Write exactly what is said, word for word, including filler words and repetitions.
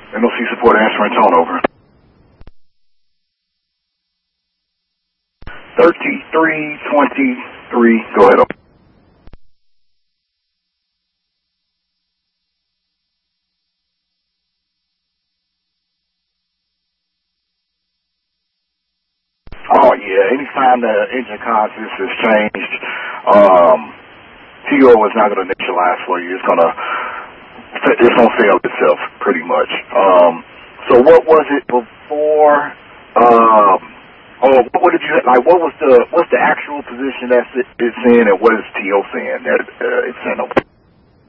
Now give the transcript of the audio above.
N O C support answering tone over. thirty-three twenty-three, go ahead. Oh yeah, anytime the engine consist has changed, um, T O is not going to initialize for you. It's going to, it's going to fail itself pretty much. Um, so what was it before? Um, oh, what did you like? What was the what's the actual position that it's in, and what is T O saying that uh, it's in?